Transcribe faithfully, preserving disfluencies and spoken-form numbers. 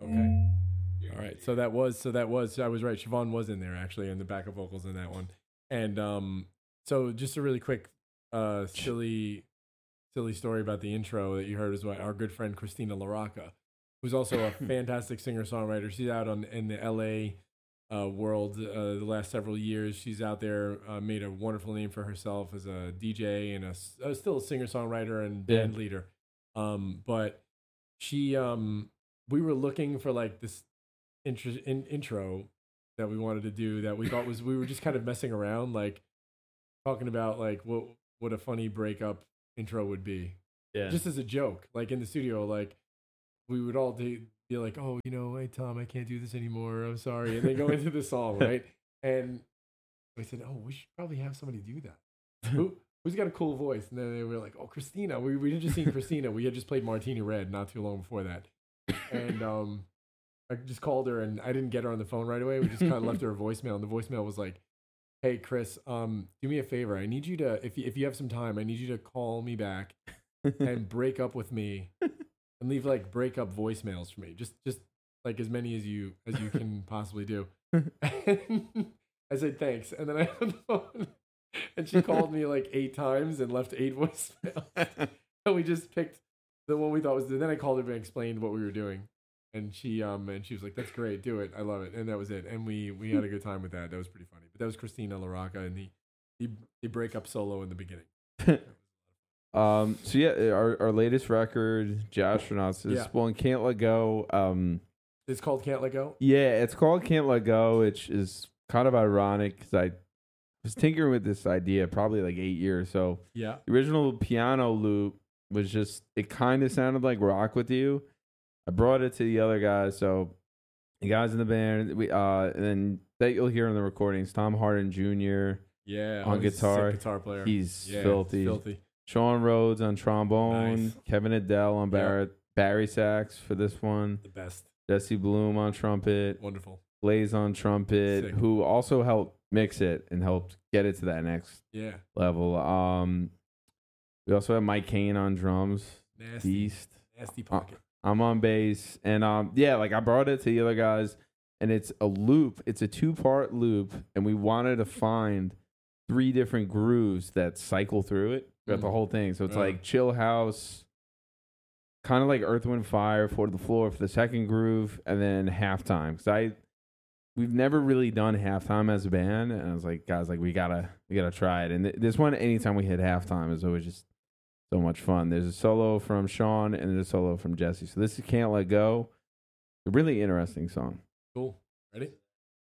Okay. All right. So that was so that was I was right. Siobhan was in there actually in the backup vocals in that one. And um so just a really quick uh silly silly story about the intro that you heard is what our good friend Christina LaRocca, who's also a fantastic singer-songwriter. She's out on in the L A uh, world uh, the last several years. She's out there, uh, made a wonderful name for herself as a D J and a, uh, still a singer-songwriter and band yeah. leader. Um, but she, um, we were looking for like this intro, in, intro that we wanted to do that we thought was, we were just kind of messing around, like talking about like what, what a funny breakup intro would be. Yeah. Just as a joke, like in the studio, like we would all do, be like, oh, you know, hey, Tom, I can't do this anymore. I'm sorry. And then go into the song, right? And we said, oh, we should probably have somebody do that. Who, who's got a cool voice? And then they were like, oh, Christina. We, we had just seen Christina. We had just played Martini Red not too long before that. And um, I just called her, and I didn't get her on the phone right away. We just kind of left her a voicemail. And the voicemail was like, hey, Chris, um, do me a favor. I need you to, if you, if you have some time, I need you to call me back and break up with me. And leave like breakup voicemails for me, just just like as many as you as you can possibly do. And I said thanks, and then I hung the phone, and she called me like eight times and left eight voicemails. And we just picked the one we thought was. Then I called her and explained what we were doing, and she um and she was like, "That's great, do it, I love it," and that was it. And we we had a good time with that. That was pretty funny. But that was Christina LaRocca and the the, the breakup solo in the beginning. Um, so yeah, our, our latest record, Jastronauts, is yeah. one, Can't Let Go. Um, it's called Can't Let Go? Yeah, it's called Can't Let Go, which is kind of ironic because I was tinkering with this idea probably like eight years. So yeah. The original piano loop was just, it kind of sounded like Rock With You. I brought it to the other guys. So the guys in the band, we uh, and then that you'll hear in the recordings, Tom Harden Junior Yeah, on oh, guitar. He's a sick guitar player. He's yeah, filthy. filthy. Sean Rhodes on trombone, nice. Kevin Adele on Barry, yep. Barry sax for this one. The best. Jesse Bloom on trumpet. Wonderful. Blaze on trumpet, sick. Who also helped mix it and helped get it to that next yeah. level. Um, we also have Mike Kane on drums. Nasty. Beast. Nasty pocket. Uh, I'm on bass. And um, yeah, like I brought it to the other guys, and it's a loop. It's a two-part loop, and we wanted to find three different grooves that cycle through it. Got the whole thing. So it's yeah. like chill house, kind of like Earth, Wind, Fire, Four to the Floor for the second groove, and then halftime. Because I, we've never really done halftime as a band, and I was like, guys, like we gotta, we gotta try it. And th- this one, anytime we hit halftime, is always just so much fun. There's a solo from Sean and there's a solo from Jesse. So this is Can't Let Go. A really interesting song. Cool. Ready?